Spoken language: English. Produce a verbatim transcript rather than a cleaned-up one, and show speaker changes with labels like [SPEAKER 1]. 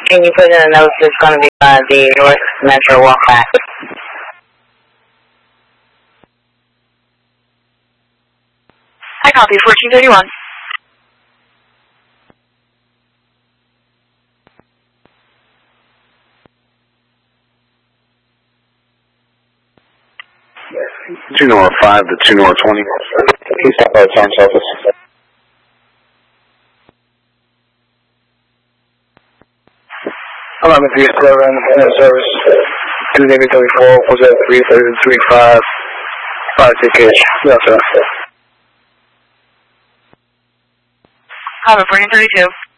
[SPEAKER 1] Can you put in a note it's going to be uh, the North Metro walk back?
[SPEAKER 2] I copy, fourteen thirty-one.
[SPEAKER 3] two North five to two North twenty. Please stop by the town's office.
[SPEAKER 4] eleven three seven, service, two Navy thirty-four, was at three thirty, three five, five tickets. Yes, sir.
[SPEAKER 2] Copy, fourteen thirty-two.